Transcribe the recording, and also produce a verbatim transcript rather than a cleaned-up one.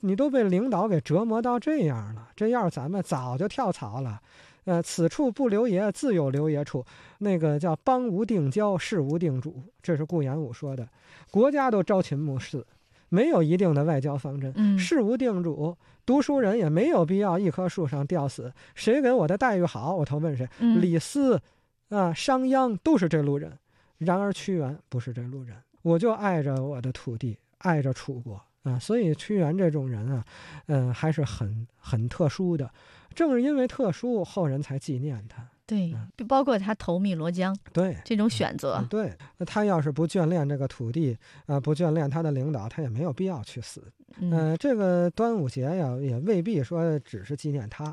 你都被领导给折磨到这样了，这要是咱们早就跳槽了。呃，此处不留爷，自有留爷处。那个叫邦无定交，事无定主，这是顾炎武说的。国家都朝秦暮四，没有一定的外交方针， 嗯， 事无定主。读书人也没有必要一棵树上吊死，谁给我的待遇好，我头问谁。 嗯、 李斯啊、商鞅都是这路人，然而屈原不是这路人。我就爱着我的土地，爱着楚国啊，所以屈原这种人啊，嗯、呃，还是很很特殊的。正是因为特殊，后人才纪念他。 对，包括他投汨罗江， 对这种选择， 嗯、对，他要是不眷恋这个土地，啊、呃，不眷恋他的领导，他也没有必要去死。 嗯、 呃，这个端午节呀，也未必说只是纪念他。